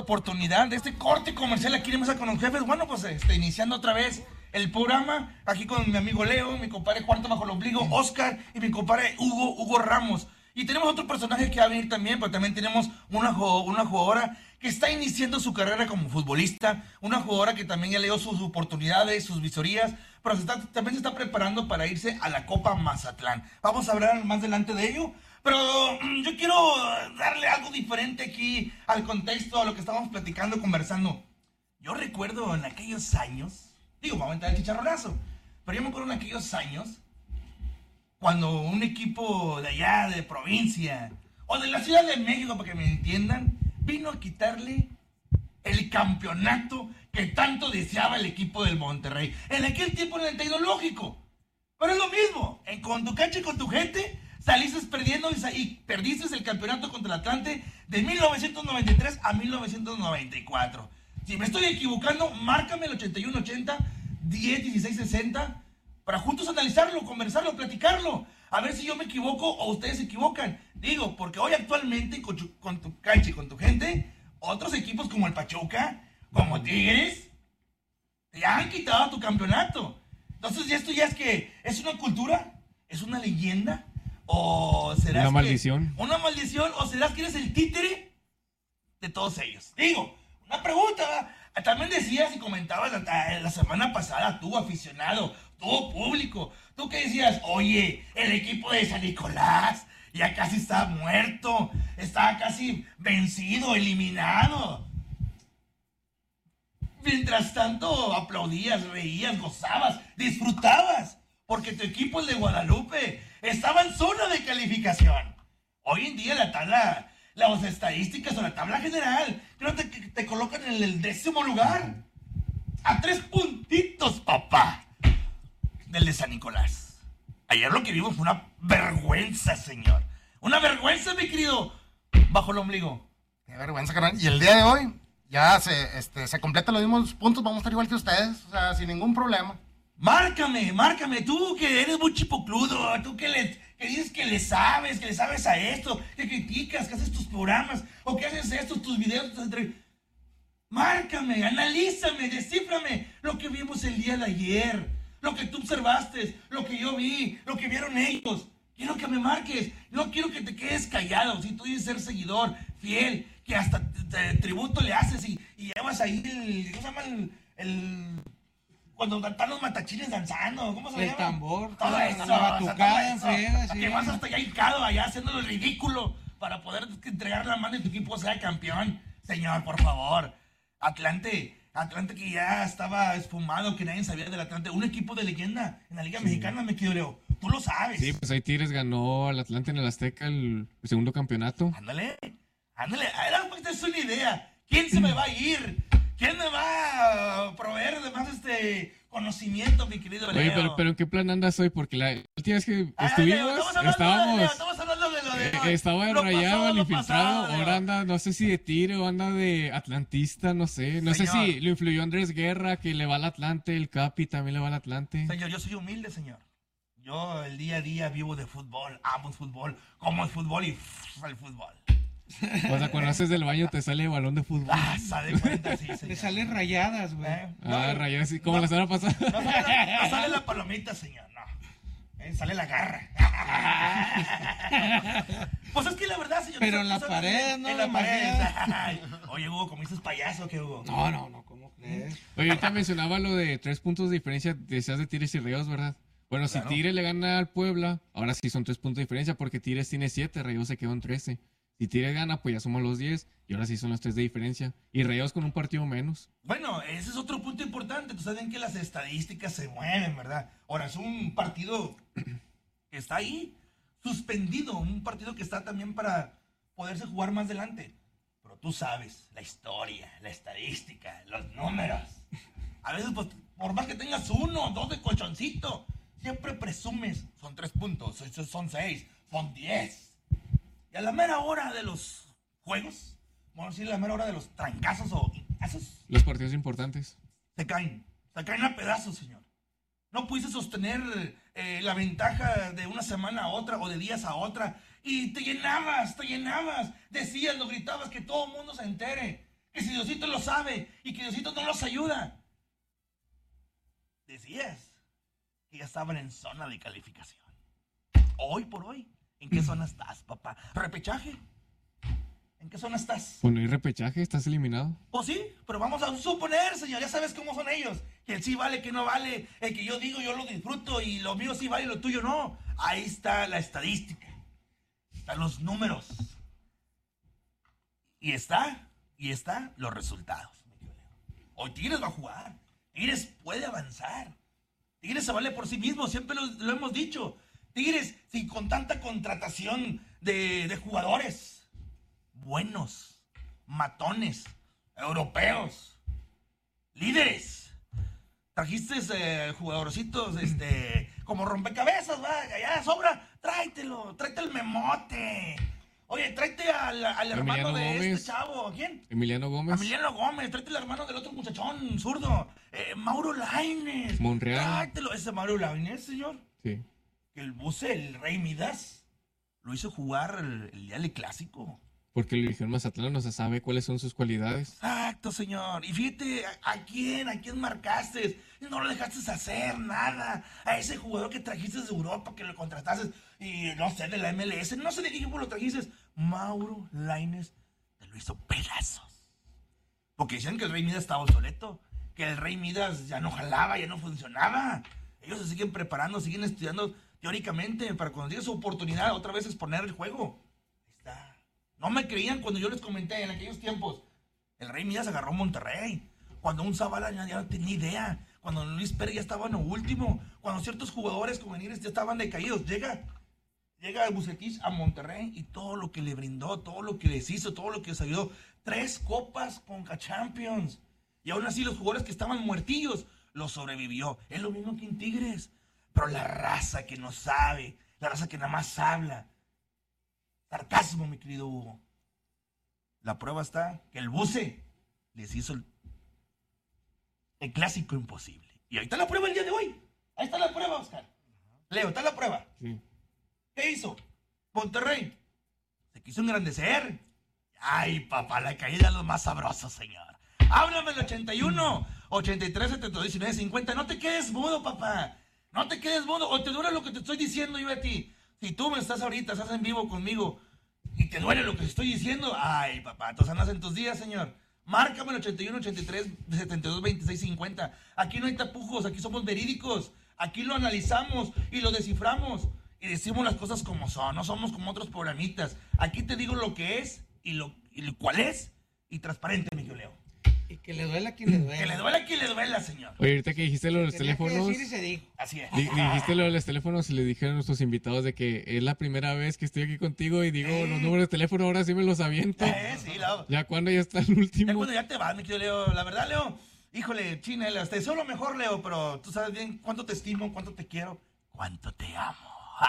oportunidad de este corte comercial aquí en Mesa con los Jefes. Bueno, pues iniciando otra vez el programa, aquí con mi amigo Leo, mi compadre Cuarto Bajo el Ombligo, Oscar, y mi compadre Hugo Ramos. Y tenemos otro personaje que va a venir también, pero también tenemos una jugadora que está iniciando su carrera como futbolista, una jugadora que también ya le dio sus oportunidades, sus visorías, pero también se está preparando para irse a la Copa Mazatlán. Vamos a hablar más adelante de ello, pero yo quiero darle algo diferente aquí al contexto, a lo que estábamos platicando, conversando. Yo recuerdo en aquellos años, vamos a aventar el chicharronazo, pero yo me acuerdo en aquellos años, cuando un equipo de allá, de provincia, o de la Ciudad de México, para que me entiendan, vino a quitarle el campeonato que tanto deseaba el equipo del Monterrey. En aquel tiempo era el tecnológico. Pero es lo mismo. Con tu cancha y con tu gente, saliste perdiendo y perdiste el campeonato contra el Atlante de 1993 a 1994. Si me estoy equivocando, márcame el 8180 101660 para juntos analizarlo, conversarlo, platicarlo. A ver si yo me equivoco o ustedes se equivocan. Digo, porque hoy actualmente con tu cancha y con tu gente, otros equipos como el Pachuca, como Tigres, te han quitado tu campeonato. Entonces, ¿esto ya es una cultura? ¿Es una leyenda? ¿O será una maldición? ¿Una maldición? ¿O será que eres el títere de todos ellos? Digo, una pregunta, ¿verdad? También decías y comentabas la semana pasada, tú aficionado, tú público, tú que decías, oye, el equipo de San Nicolás ya casi está muerto, está casi vencido, eliminado. Mientras tanto aplaudías, reías, gozabas, disfrutabas, porque tu equipo, el de Guadalupe, estaba en zona de calificación. Hoy en día la tabla, las estadísticas o la tabla general, creo que te colocan en el 10º lugar. A 3 puntitos, papá, del de San Nicolás. Ayer lo que vimos fue una vergüenza, señor. Una vergüenza, mi querido Bajo el Ombligo. Qué vergüenza, carnal. Y el día de hoy ya se completan los mismos puntos. Vamos a estar igual que ustedes, o sea, sin ningún problema. Márcame, tú que eres muy chipocludo, tú que dices que le sabes a esto, que criticas, que haces tus programas, o que haces esto, tus videos, Márcame, analízame, descíframe lo que vimos el día de ayer, lo que tú observaste, lo que yo vi, lo que vieron ellos. Quiero que me marques, no quiero que te quedes callado. Si tú dices ser seguidor, fiel, que hasta tributo le haces y llevas ahí ¿cómo se llama? Cuando están los matachines danzando, ¿cómo se llama? El tambor, todo eso, la batucada, sí. Que vas hasta allá hincado, allá haciendo el ridículo para poder entregar la mano y tu equipo sea campeón. Señor, por favor. Atlante que ya estaba esfumado, que nadie sabía del Atlante. Un equipo de leyenda en la Liga Mexicana, me quedo Leo. Tú lo sabes. Sí, pues ahí Tigres ganó al Atlante en el Azteca el segundo campeonato. Ándale. Ahora pues es una idea. ¿Quién se me va a ir? ¿Quién me va a proveer de más conocimiento, mi querido Leo? Oye, pero ¿en qué plan andas hoy? Porque la última vez que estaba el Rayado, el infiltrado, ahora anda, no sé si de Tigre o anda de atlantista, no sé. No sé si lo influyó Andrés Guerra, que le va al Atlante, el Capi también le va al Atlante. Señor, yo soy humilde, señor. Yo el día a día vivo de fútbol, amo el fútbol, como el fútbol y el fútbol. O sea, cuando haces del baño te sale balón de fútbol. Sale cuenta, sí, señor. Te salen rayadas, güey. Rayadas, sí, como la semana pasada. No sale la palomita, señor, no. Sale la garra. Pues es que la verdad, señor. Pero en la pared, ¿no? En la pared. Oye, Hugo, ¿comiste payaso o qué, Hugo? No, ¿cómo crees? Oye, ahorita mencionaba lo de 3 puntos de diferencia, decías de Tigres y Rayados, ¿verdad? Bueno, claro. Si Tigres le gana al Puebla, ahora sí son 3 puntos de diferencia, porque Tigres tiene 7, Rayados se quedó en 13. Si Tigres gana, pues ya suma los 10, y ahora sí son los 3 de diferencia. Y Rayados con un partido menos. Bueno, ese es otro punto importante. Tú saben que las estadísticas se mueven, ¿verdad? Ahora, es un partido que está ahí, suspendido, un partido que está también para poderse jugar más adelante. Pero tú sabes, la historia, la estadística, los números. A veces, pues, por más que tengas 1 o 2 de colchoncito, siempre presumes, son 3 puntos, son 6, son 10. Y a la mera hora de los juegos, vamos a decir, a la mera hora de los trancazos o esos, los partidos importantes, se caen a pedazos, señor. No pudiste sostener la ventaja de una semana a otra o de días a otra y te llenabas, decías, lo gritabas, que todo el mundo se entere, Que si Diosito lo sabe y que Diosito no los ayuda. Decías que ya estaban en zona de calificación. Hoy por hoy, ¿en qué zona estás, papá? ¿Repechaje? ¿En qué zona estás? Pues no hay repechaje, estás eliminado. Pues sí, pero vamos a suponer, señor, ya sabes cómo son ellos. Que el sí vale, que no vale. El que yo digo, yo lo disfruto y lo mío sí vale y lo tuyo no. Ahí está la estadística. Están los números. Y están los resultados. Hoy Tigres va a jugar. Tigres puede avanzar. Tigres se vale por sí mismo, siempre lo hemos dicho. Tigres, sin con tanta contratación de jugadores buenos, matones, europeos, líderes. Trajiste jugadorcitos como rompecabezas, va, ya sobra, tráete el memote. Oye, tráete al hermano Emiliano de Gómez. este chavo, ¿a quién? Emiliano Gómez. Emiliano Gómez, tráete el hermano del otro muchachón zurdo, Mauro Lainez. Monreal. Tráetelo, ese Mauro Lainez, señor. Sí. Que el Buce, el Rey Midas, lo hizo jugar el día del clásico. Porque lo eligió en Mazatlán, no se sabe cuáles son sus cualidades. Exacto, señor. Y fíjate, ¿a quién marcaste? No lo dejaste hacer nada. A ese jugador que trajiste de Europa, que lo contrataste, y no sé, de la MLS, no sé de qué equipo lo trajiste. Mauro Lainez te lo hizo pedazos. Porque decían que el Rey Midas estaba obsoleto, que el Rey Midas ya no jalaba, ya no funcionaba. Ellos se siguen preparando, siguen estudiando teóricamente para cuando llegue su oportunidad otra vez exponer el juego. Ahí está. No me creían cuando yo les comenté en aquellos tiempos. El Rey Midas agarró Monterrey. Cuando un Zavala ya no tenía idea. Cuando Luis Pérez ya estaba en lo último. Cuando ciertos jugadores juveniles ya estaban decaídos. Llega Bucetich a Monterrey y todo lo que le brindó, todo lo que les hizo, todo lo que les ayudó. 3 copas Conca Champions. Y aún así los jugadores que estaban muertillos los sobrevivió. Es lo mismo que en Tigres. Pero la raza que no sabe, la raza que nada más habla. Sarcasmo, mi querido Hugo. La prueba está que el Buce les hizo el clásico imposible. Y ahí está la prueba el día de hoy. Ahí está la prueba, Oscar. Leo, está la prueba. Sí. ¿Qué hizo? Monterrey. Se quiso engrandecer. Ay, papá, la caída es lo más sabroso, señor. Háblame el 81, 83, 72, 19, 50. No te quedes mudo, papá. No te quedes mudo. O te dura lo que te estoy diciendo yo a ti. Si tú me estás ahorita, estás en vivo conmigo y te duele lo que te estoy diciendo, ay, papá, tú andas en tus días, señor. Márcame el 81, 83, 72, 26, 50. Aquí no hay tapujos, aquí somos verídicos. Aquí lo analizamos y lo desciframos. Y decimos las cosas como son, no somos como otros programitas. Aquí te digo lo que es y lo cuál es y transparente, mi Leo. Y que le duela a quien le duela. Que le duela a quien le duela, señor. Oye, ahorita que dijiste lo de los Tenía que teléfonos, decir y se dijo. Así es. dijiste lo de los teléfonos y le dijeron a nuestros invitados de que es la primera vez que estoy aquí contigo y digo los números de teléfono, ahora sí me los aviento. Sí, Leo. Ya cuando ya está el Ya último. cuando ya te vas, mi querido Leo. La verdad, Leo, híjole, China, Leo, te deseo lo mejor, Leo, pero tú sabes bien cuánto te estimo, cuánto te quiero, cuánto te amo.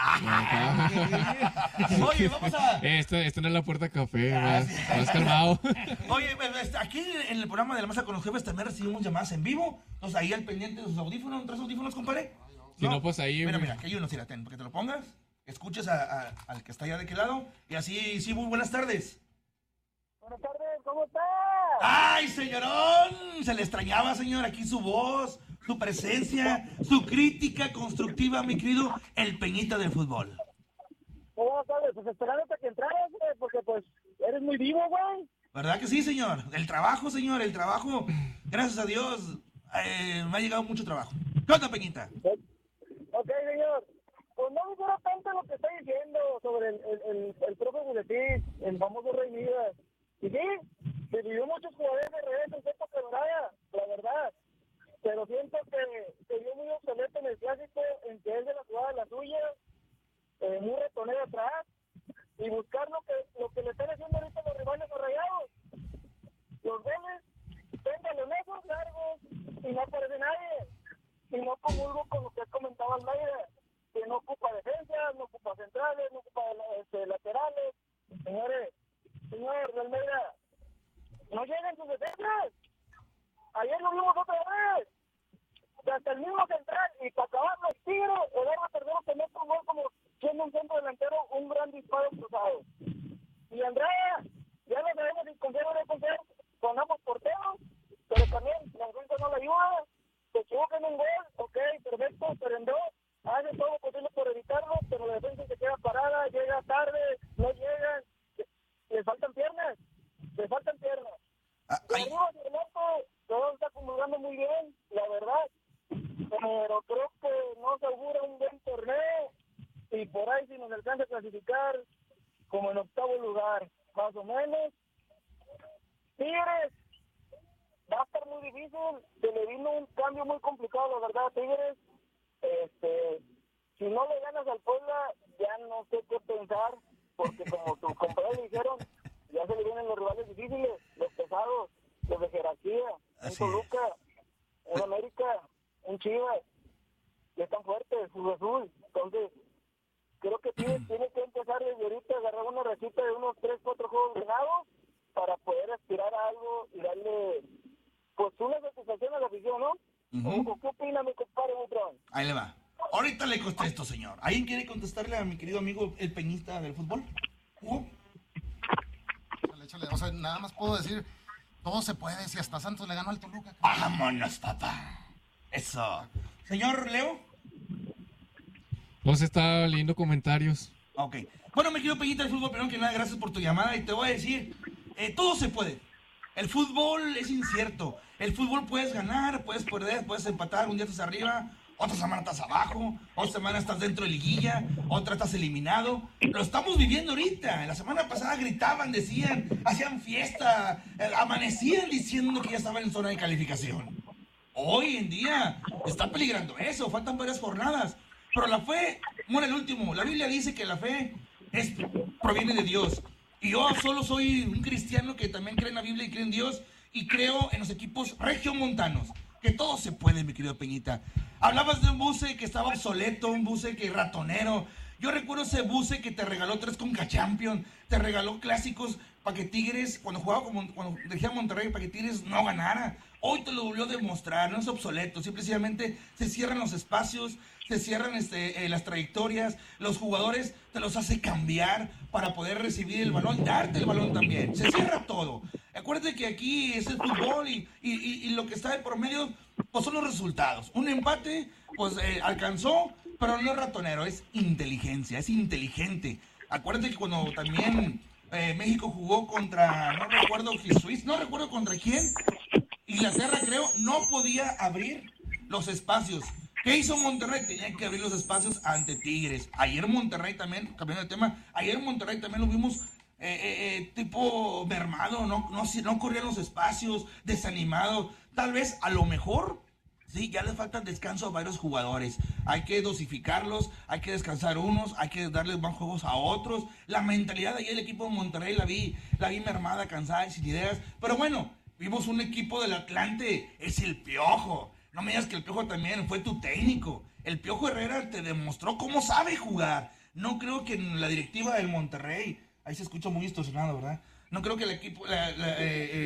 Oye, vamos a... Esta no es la puerta café, más, sí. más calmado. Oye, aquí en el programa de La Mesa con los Jefes también recibimos llamadas en vivo. Entonces ahí al pendiente de sus audífonos, ¿3 audífonos, compadre? Si no, pues ahí... Mira, que hay uno, ten, porque te lo pongas, escuches al que está allá de aquel lado, y así, sí, muy buenas tardes. Buenas tardes, ¿cómo está? ¡Ay, señorón! Se le extrañaba, señor, aquí su voz, su presencia, su crítica constructiva, mi querido El Peñita del fútbol. Buenas tardes, pues esperando hasta que entraras, güey, porque pues eres muy vivo, güey. ¿Verdad que sí, señor? El trabajo, señor, el trabajo, gracias a Dios, me ha llegado mucho trabajo. ¿Qué onda, Peñita? Ok, señor. Pues no me dura tanto lo que está diciendo sobre el profe Bucetich, el famoso Rey Midas. Y sí, se vivió muchos jugadores de revés en época dorada, la verdad. Pero siento que se vio muy obsoleto en el clásico, en que él de la jugada la suya, muy retonero atrás, y buscar lo que le están haciendo ahorita los rivales o Rayados. Los goles, balonesos largos, y no aparece nadie. Y no comulgo con lo que comentaba Almeida, que no ocupa defensas, no ocupa centrales, no ocupa laterales. Señor Almeida, no llegan sus defensas. Ayer lo vimos otra vez. Hasta el mismo central, y para acabarlo, el Tigre, Eduardo Tercero que mete un gol como siendo un centro delantero, un gran disparo cruzado. Y Andrea, ya lo sabemos si confiar o no confiar, con ambos le faltan piernas. Ay, Arriba de Renato, todo está acomodando muy bien, la verdad, pero creo que no se augura un buen torneo y por ahí si nos alcanza a clasificar como en octavo lugar, más o menos. Tigres, va a estar muy difícil, se le vino un cambio muy complicado, la verdad, Tigres. Si no le ganas al Puebla, ya no sé qué pensar, porque como tus compañeros dijeron, ya se le vienen los rivales difíciles, los pesados, los de jerarquía, un Así Toluca, un América, un Chivas, que están fuertes, Cruz Azul. Entonces, creo que tiene que empezar desde ahorita a agarrar una recita de unos 3, 4 juegos ganados para poder aspirar a algo y darle, pues, una satisfacción a la afición, ¿no? Ujú. ¿Qué opina mi compadre Butrón? Ahí le va. Ahorita le contesto, señor. ¿Alguien quiere contestarle a mi querido amigo el peñista del fútbol? ¿Hugo? Échale, o sea, nada más puedo decir, todo se puede, si hasta Santos le ganó al Toluca. Vámonos, papá. Eso. Señor Leo. No se está leyendo comentarios. Ok. Bueno, mi querido peñita del fútbol, primero que nada, gracias por tu llamada y te voy a decir, todo se puede. El fútbol es incierto. El fútbol puedes ganar, puedes perder, puedes empatar, un día estás arriba, otra semana estás abajo, otra semana estás dentro de liguilla, otra estás eliminado. Lo estamos viviendo ahorita. La semana pasada gritaban, decían, hacían fiesta, amanecían diciendo que ya estaban en zona de calificación. Hoy en día está peligrando eso, faltan varias jornadas. Pero la fe muere el último. La Biblia dice que la fe proviene de Dios. Y yo solo soy un cristiano que también cree en la Biblia y cree en Dios y creo en los equipos regiomontanos. Que todo se puede, mi querido Peñita. Hablabas de un buce que estaba obsoleto, un buce que ratonero. Yo recuerdo ese buce que te regaló 3 Conca Champions, te regaló clásicos para que Tigres, cuando dirigía a Monterrey, para que Tigres no ganara. Hoy te lo volvió a demostrar, no es obsoleto, simplemente se cierran los espacios, se cierran las trayectorias, los jugadores te los hace cambiar para poder recibir el balón, darte el balón también, se cierra todo. Acuérdate que aquí es el fútbol y lo que está de por medio, pues son los resultados. Un empate, pues alcanzó, pero no es ratonero, es inteligencia, es inteligente. Acuérdate que cuando también México jugó contra, no recuerdo si Suiza, no recuerdo contra quién, Inglaterra creo, no podía abrir los espacios. ¿Qué hizo Monterrey? Tenía que abrir los espacios ante Tigres. Ayer Monterrey también, cambiando de tema, ayer Monterrey también lo vimos tipo mermado, no corrían los espacios, desanimado. Tal vez a lo mejor, sí, ya le falta descanso a varios jugadores. Hay que dosificarlos, hay que descansar unos, hay que darles más juegos a otros. La mentalidad de ayer del equipo de Monterrey la vi mermada, cansada y sin ideas. Pero bueno, vimos un equipo del Atlante, es el Piojo. No me digas que el Piojo también fue tu técnico. El Piojo Herrera te demostró cómo sabe jugar. No creo que en la directiva del Monterrey, ahí se escucha muy distorsionado, ¿verdad? No creo que el equipo, la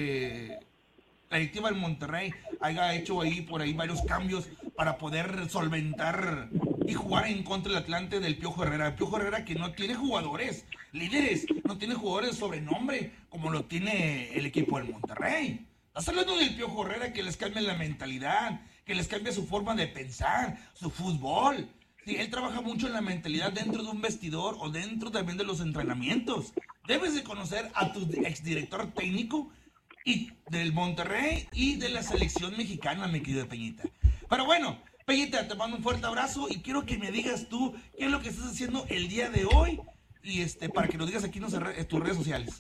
directiva del Monterrey haya hecho por ahí varios cambios para poder solventar y jugar en contra del Atlante del Piojo Herrera. El Piojo Herrera que no tiene jugadores líderes, no tiene jugadores de sobrenombre como lo tiene el equipo del Monterrey. Estás hablando del Piojo Herrera que les cambia la mentalidad, que les cambia su forma de pensar, su fútbol. Sí, él trabaja mucho en la mentalidad dentro de un vestidor o dentro también de los entrenamientos. Debes de conocer a tu exdirector técnico y del Monterrey y de la selección mexicana, mi querido Peñita. Pero bueno, Peñita, te mando un fuerte abrazo y quiero que me digas tú qué es lo que estás haciendo el día de hoy y para que lo digas aquí en tus redes sociales.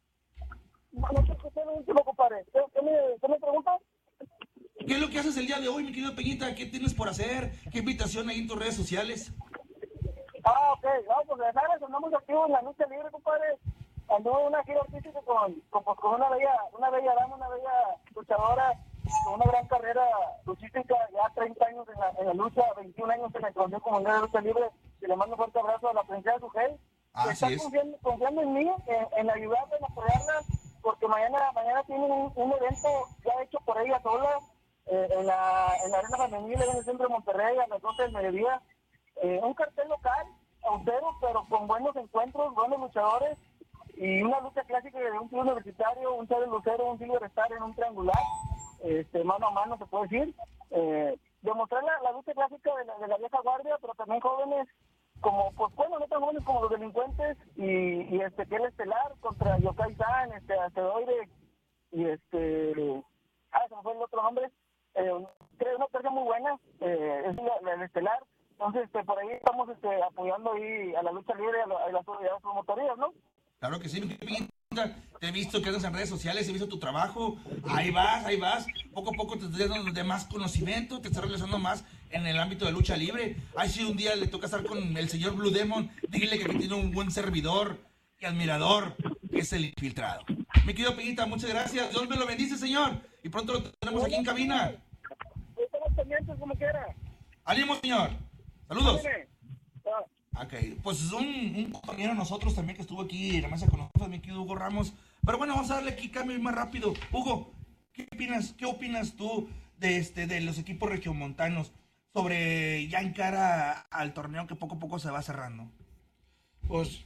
No te escuché lo último, compadre. ¿Qué me preguntas? ¿Qué es lo que haces el día de hoy, mi querido Peñita? ¿Qué tienes por hacer? ¿Qué invitación hay en tus redes sociales? Ok. No, pues ya sabes, andamos activos en la lucha libre, compadre. Anduvo en una gira artística con una bella dama, una bella luchadora, con una gran carrera luchística, ya 30 años en la lucha, 21 años en la Asociación Comunidad de Lucha Libre. Y le mando un fuerte abrazo a la princesa Sujei, que está confiando en mí, en ayudarla, en apoyarla, porque mañana tiene un evento ya hecho por ella sola, en la arena femenil en el centro de Monterrey a las 12 del mediodía. Un cartel local, austero, pero con buenos encuentros, buenos luchadores, y una lucha clásica de un club universitario, un Chávez Lucero, un Silver Star en un triangular, mano a mano se puede decir. Demostrar la lucha clásica de la vieja guardia, pero también jóvenes como, pues bueno, no tan jóvenes como los delincuentes, y que el estelar contra Yokai-san, Asteroide, y se me fue el otro nombre, creo una pelea muy buena, es el estelar. Entonces, por ahí estamos apoyando ahí a la lucha libre, a las promotorías, ¿no? Claro que sí, mi Pinta. Te he visto que andas en redes sociales, he visto tu trabajo. Ahí vas. Poco a poco te estás dando de más conocimiento, te estás realizando más en el ámbito de lucha libre. Ay, si un día le toca estar con el señor Blue Demon, dile que aquí tiene un buen servidor y admirador, que es el infiltrado. Mi querido Pinta, muchas gracias. Dios me lo bendice, señor. Y pronto lo tenemos aquí en cabina. Estamos pendientes como quiera. ¡Ánimo, señor! ¡Saludos! Ah. Ok, pues es un compañero de nosotros también que estuvo aquí en la mesa con nosotros, mi querido Hugo Ramos. Pero bueno, vamos a darle aquí cambio más rápido. Hugo, ¿qué opinas tú de los equipos regiomontanos sobre ya en cara al torneo que poco a poco se va cerrando? Pues,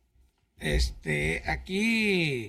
aquí,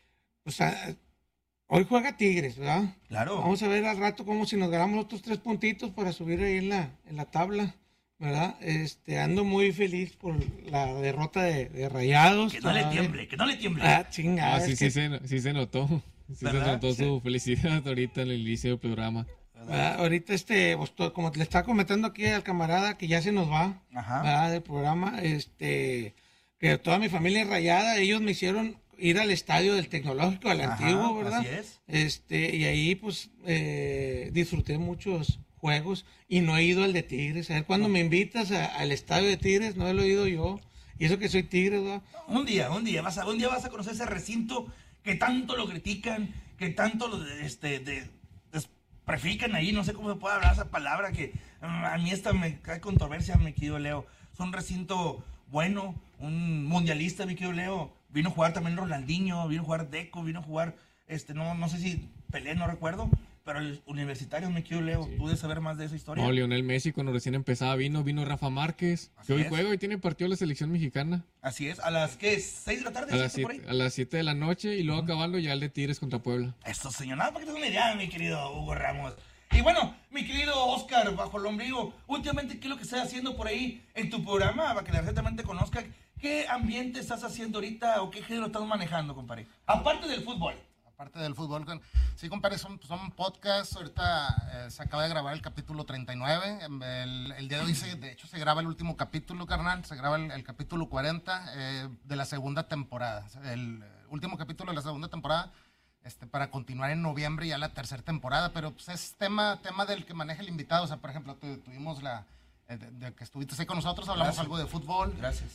hoy juega Tigres, ¿verdad? Claro. Vamos a ver al rato como si nos ganamos otros 3 puntitos para subir ahí en la tabla, ¿verdad? Ando muy feliz por la derrota de Rayados. Que no le tiemble. Ah, chingada. Sí se notó. Sí se ¿Verdad? notó su felicidad ahorita en el inicio del programa. Ahorita, como le estaba comentando aquí al camarada que ya se nos va, Ajá. ¿verdad? Del programa, que toda mi familia es rayada, ellos me hicieron ir al estadio del Tecnológico, al Ajá, antiguo, ¿verdad? así es. Y ahí, pues, disfruté muchos juegos y no he ido al de Tigres. A ver, cuando me invitas al estadio de Tigres, no lo he ido yo. Y eso que soy Tigres, ¿verdad? Un día vas a conocer ese recinto que tanto lo critican, que tanto lo desprefican ahí, no sé cómo se puede hablar esa palabra, que a mí esta me cae controversia, mi querido Leo. Es un recinto bueno, un mundialista, mi querido Leo. Vino a jugar también Ronaldinho, vino a jugar Deco, vino a jugar, no sé si Pelé, no recuerdo, pero el universitario, mi querido Leo, Sí. ¿tú debes saber más de esa historia? No, Lionel Messi cuando recién empezaba vino Rafa Márquez, Así que hoy es. juega y tiene partido la selección mexicana Así es, a las, ¿qué? ¿6 de la tarde? a las 7 por ahí? 7 de la noche y luego acabando ya el de Tigres contra Puebla. Esto, señor, nada, para que te des una idea, mi querido Hugo Ramos. Y bueno, mi querido Oscar, bajo el ombligo, últimamente, ¿qué es lo que estás haciendo por ahí en tu programa? Para que la gente también te conozca. ¿Qué ambiente estás haciendo ahorita o qué género estás manejando, compadre? Aparte del fútbol. Aparte del fútbol, sí, compadre, son podcasts. Ahorita se acaba de grabar el capítulo 39. El día de hoy, de hecho, se graba el último capítulo, carnal. Se graba el capítulo 40 de la segunda temporada. El último capítulo de la segunda temporada, para continuar en noviembre ya la tercera temporada. Pero pues, es tema del que maneja el invitado. O sea, por ejemplo, tuvimos de que estuviste ahí con nosotros, hablamos Gracias. algo de fútbol. Gracias.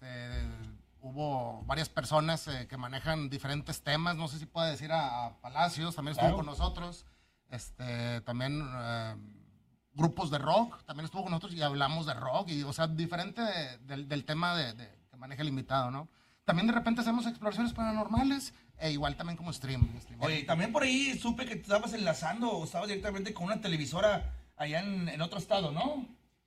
Hubo varias personas que manejan diferentes temas, no sé si puedo decir a Palacios, también estuvo Claro. con nosotros, también grupos de rock, también estuvo con nosotros y hablamos de rock, y o sea, diferente del tema que maneja el invitado, ¿no? También de repente hacemos exploraciones paranormales, igual también como stream. Oye, también por ahí supe que te estabas enlazando o estabas directamente con una televisora allá en otro estado, ¿no?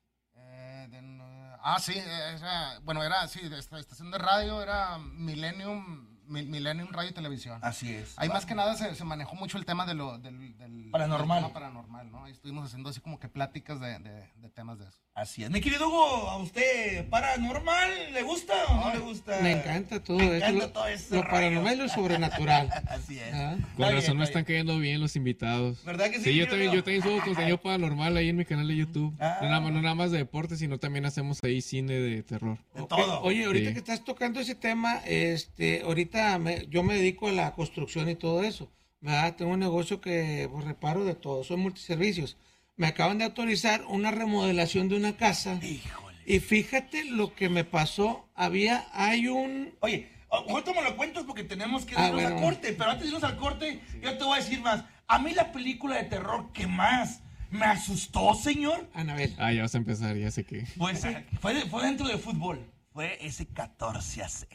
Sí, bueno, era, sí, esta estación de radio era Millennium Radio y Televisión. Así es. Ahí más que nada se manejó mucho el tema del Paranormal. del tema paranormal, ¿no? Ahí estuvimos haciendo así como que pláticas de temas de eso. Así es. Mi querido Hugo, ¿a usted paranormal le gusta o no le gusta? Me encanta todo Me eso. encanta todo ese Lo rollo. paranormal y lo sobrenatural. Así es. Ah. Con Está razón bien, me está están cayendo bien los invitados. ¿Verdad que sí, Sí, yo Leo? también subo contenido paranormal ahí en mi canal de YouTube. Ah. No nada más de deporte, sino también hacemos ahí cine de terror. De todo. Oye, ahorita Sí. que estás tocando ese tema, ahorita yo me dedico a la construcción y todo eso, ¿verdad? Tengo un negocio que pues, reparo de todo, soy multiservicios. Me acaban de autorizar una remodelación de una casa Híjole. y fíjate lo que me pasó. Hay un... Oye, ahorita me lo cuentas porque tenemos que Ah, irnos bueno. al corte. Pero antes de irnos al corte, yo te voy a decir más. A mí la película de terror que más me asustó, señor, Anabel. Ya vas a empezar, ya sé que. pues fue dentro de fútbol. Fue ese 14-0.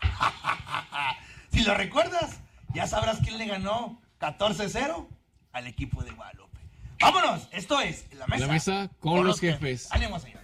Si lo recuerdas, ya sabrás quién le ganó 14-0 al equipo de Guadalupe. Vámonos, esto es La Mesa, La Mesa con los jefes. jefes. Ánimo, señor.